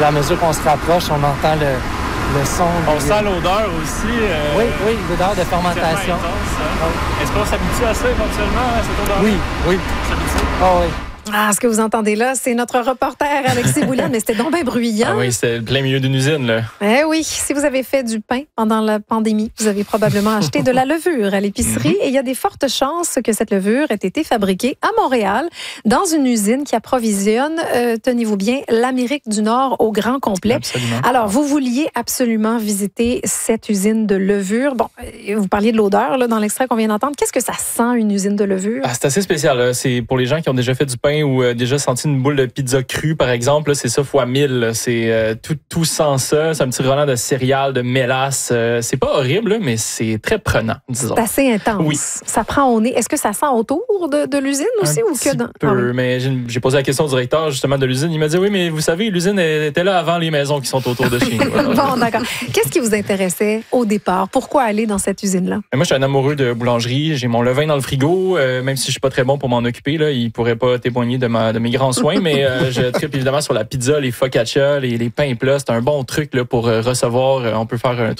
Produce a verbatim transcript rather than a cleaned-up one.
Puis à mesure qu'on se rapproche, on entend le, le son. On des... sent l'odeur aussi. Euh, oui, oui, l'odeur de fermentation. Intense, hein? Oui. Est-ce qu'on s'habitue à ça éventuellement, à cette odeur? Oui, oui. On s'habitue? Oh, oui. Ah, ce que vous entendez là, c'est notre reporter Alexis Bouliane, mais c'était donc bien bruyant. Ah oui, c'était plein milieu d'une usine, là. Eh oui, si vous avez fait du pain pendant la pandémie, vous avez probablement acheté de la levure à l'épicerie mm-hmm. et il y a des fortes chances que cette levure ait été fabriquée à Montréal dans une usine qui approvisionne, euh, tenez-vous bien, l'Amérique du Nord au grand complet. Absolument. Alors, vous vouliez absolument visiter cette usine de levure. Bon, vous parliez de l'odeur là, dans l'extrait qu'on vient d'entendre. Qu'est-ce que ça sent, une usine de levure? Ah, c'est assez spécial. Là. C'est pour les gens qui ont déjà fait du pain ou euh, déjà senti une boule de pizza crue, par exemple. Là, c'est ça fois mille. Là. C'est euh, tout, tout sans ça. C'est un petit relent de céréales, de mélasse. Euh, c'est pas horrible, là, mais c'est très prenant, disons. C'est assez intense. Oui. Ça prend au nez. Est-ce que ça sent autour de, de l'usine aussi un ou que dans... peu, ah, oui. mais j'ai, j'ai posé la question au directeur justement de l'usine. Il m'a dit oui, mais vous savez, l'usine était là avant les maisons qui sont autour de chez nous. Bon, d'accord. Qu'est-ce qui vous intéressait au départ? Pourquoi aller dans cette usine-là? Moi, je suis un amoureux de boulangerie. J'ai mon levain dans le frigo. Euh, même si je suis pas très bon pour m'en occuper, là, il pourrait pas témoigner de, ma, de mes grands soins, mais euh, je tripe évidemment sur la pizza, les focaccia, les, les pains plats. C'est un bon truc là, pour euh, recevoir. Euh, on peut faire un truc